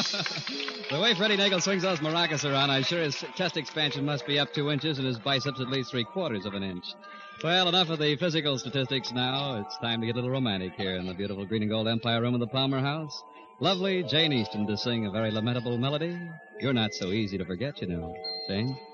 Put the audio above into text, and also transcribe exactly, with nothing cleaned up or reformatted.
The way Freddie Nagel swings those maracas around, I'm sure his chest expansion must be up two inches and his biceps at least three quarters of an inch. Well, enough of the physical statistics now. It's time to get a little romantic here in the beautiful green and gold Empire Room of the Palmer House. Lovely Jane Easton to sing a very lamentable melody. You're not so easy to forget, you know, Jane.